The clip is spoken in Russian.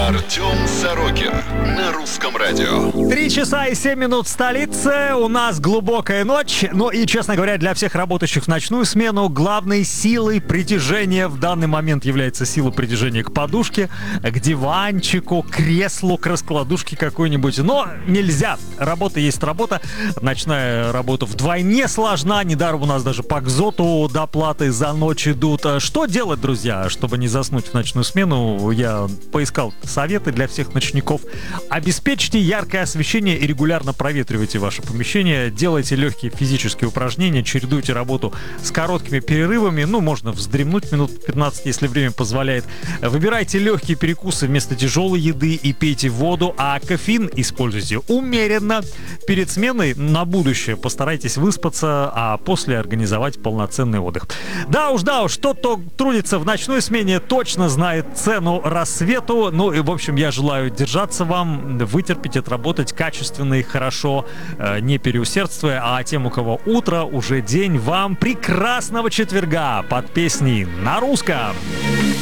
Артем Сорокин на русском радио. 3 часа и 7 минут в столице. У нас глубокая ночь. Ну и, честно говоря, для всех работающих в ночную смену главной силой притяжения в данный момент является сила притяжения к подушке, к диванчику, к креслу, к раскладушке какой-нибудь. Но нельзя. Работа есть работа. Ночная работа вдвойне сложна. Недаром у нас даже по КЗОТу доплаты за ночь идут. Что делать, друзья, чтобы не заснуть в ночную смену? Я поискал советы для всех ночников. Обеспечьте яркое освещение и регулярно проветривайте ваше помещение. Делайте легкие физические упражнения, чередуйте работу с короткими перерывами. Ну, можно вздремнуть минут 15, если время позволяет. Выбирайте легкие перекусы вместо тяжелой еды и пейте воду, а кофеин используйте умеренно. Перед сменой на будущее постарайтесь выспаться, а после организовать полноценный отдых. Да уж, тот, кто трудится в ночной смене, точно знает цену рассвету. Ну и, в общем, я желаю держаться вам, вытерпеть, отработать качественно и хорошо, не переусердствуя. А тем, у кого утро, уже день, вам прекрасного четверга под песней на русском.